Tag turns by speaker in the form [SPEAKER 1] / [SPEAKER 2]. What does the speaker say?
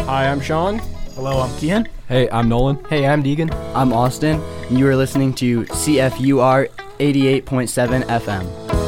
[SPEAKER 1] Hi, I'm Sean.
[SPEAKER 2] Hello, I'm Kian.
[SPEAKER 3] Hey, I'm Nolan.
[SPEAKER 4] Hey, I'm Deegan.
[SPEAKER 5] I'm Austin, and you are listening to CFUR 88.7 FM.